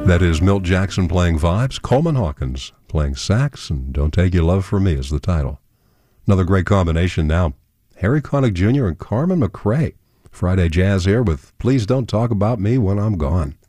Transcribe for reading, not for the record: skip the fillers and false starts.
That is Milt Jackson playing vibes, Coleman Hawkins playing sax, and Don't Take Your Love From Me is the title. Another great combination now. Harry Connick Jr. and Carmen McRae. Friday Jazz here with Please Don't Talk About Me When I'm Gone.